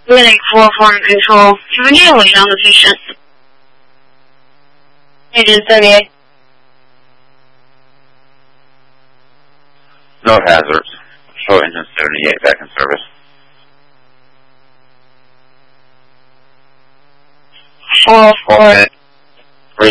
Clinic 4 Foreign Control. Can we get a lead on the patient? Agent 78. No hazards. Show engine 78 back in service. 404.